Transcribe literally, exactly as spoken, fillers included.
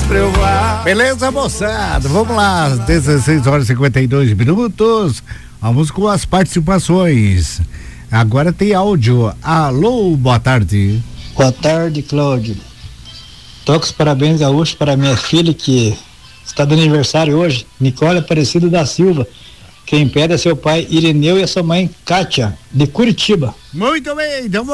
sempre eu vá. Beleza, moçada? Vamos lá, às dezesseis horas e cinquenta e dois minutos. Vamos com as participações. Agora tem áudio. Alô, boa tarde. Boa tarde, Cláudio. Toco os parabéns gaúchos para minha filha que está de aniversário hoje, Nicole Aparecido da Silva. Quem pede é seu pai Irineu e a sua mãe Kátia, de Curitiba. Muito bem, então